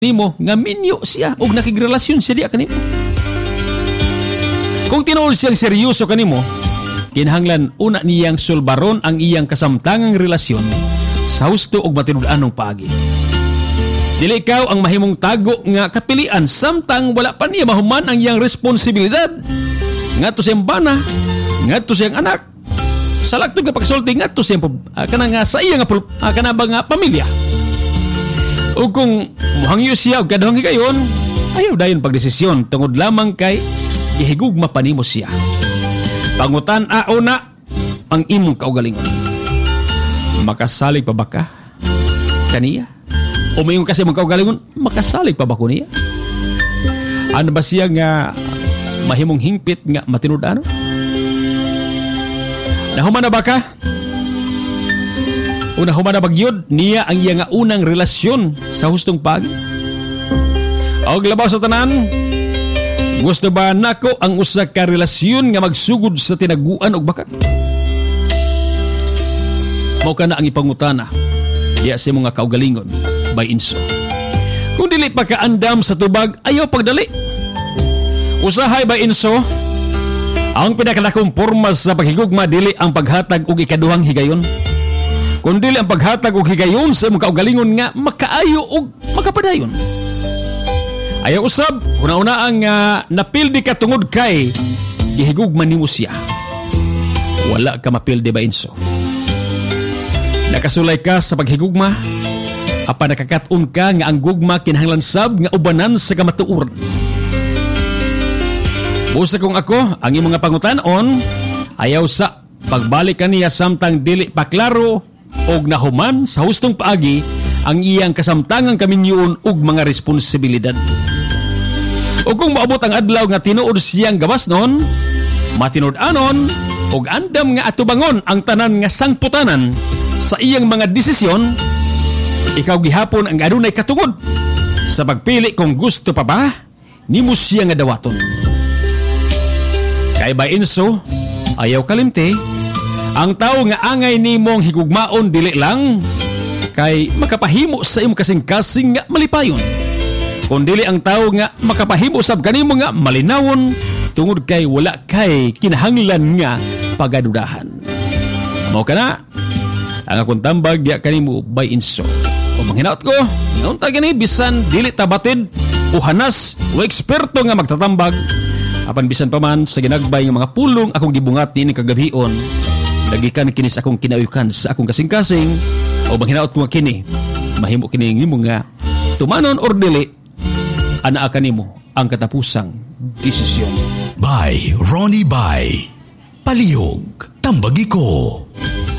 nimo nga minyo siya og nakigrelasyon siya diya kanimo. Kung tinuod siyang seryoso kanimo, kinahanglan una niyang sulbaron ang iyang kasamtangang relasyon sa husto og matinud-anong paagi. Dili ikaw ang mahimong tago nga kapilian samtang wala pa niya mahuman ang iyang responsibilidad ngadto sa iyang bana, ngadto sa iyang anak. Sa laktod nga pagsulti ngadto sa iyang kanang sa iyang kanabang pamilya. O kung muhangyo siya og kaduhang higayon, ayaw dayon pagdesisyon tungod lamang kay gihigugma pa nimo siya. Pangutan-ao na ang imong kaugalingon. Makasalig pa ba ka kaniya? O mayon kasi mong kaugalingon, makasalig pa ba ko niya? Ano ba siya nga mahimong hingpit nga matinud-ano? Nahuman na ba ka? Una-human na bagyod niya ang iya nga unang relasyon sa hustong pagi? Og labaw sa tanan, gusto ba nako ang usa ka relasyon nga magsugod sa tinaguan og bakat? Mao kana ang ipangutana diya sa mga kaugalingon by Inso. Kung dili pa ka andam sa tubag, ayaw pagdali. Usahay by Inso, ang pinakadakong porma sa paghigugma dili ang paghatag og ikaduhang higayon, kundi ang paghatag og higayon sa imong kaugalingon nga makaayo og makapadayon. Ayaw usab, una-una ang napildi ka tungod kay gihigugman nimo siya. Wala ka mapildi ba Inso? Nakasulay ka sa paghigugma, apa nakakaton ka nga ang gugma kinahanglan sab nga ubanan sa kamatuoran. Busa kung ako, ang imong nga pangutanon, ayaw sa pagbalik kaniya samtang dili pa klaro og nahuman sa hustong paagi ang iyang kasamtangang kaminyoon ug mga responsibilidad. O kung maabot ang adlaw nga tinuod siyang gawas nun, matinud-anon ug andam nga atubangon ang tanan nga sangputanan sa iyang mga desisyon, ikaw gihapon ang adunay katungod sa pagpili kung gusto pa ba nimo siya nga dawaton. Kay ba Inso, ayaw kalimte, ang tao nga angay nimong higugmaon dili lang kay makapahimo sa imong kasing-kasing nga malipayon, kundi ang tao nga makapahimo sab kanimo nga malinawon tungod kay wala kay kinahanglan nga pagadudahan. Mao kana ang akong tambag diya kanimo by Inso. O manghinaot ko, ngayon gani bisan dili tabatid o hanas o eksperto nga magtatambag, apan bisan pa man sa ginagbay ng mga pulong akong gibungati ni kagabion, lagikan kini sa akong kinayukan sa akong kasing-kasing, o manghinaot ko nga kini, mahimo kini nimo nga tumanon or dili, anaa kanimo ang katapusang desisyon. By Ronnie Bay. Palihog, tambagi ko.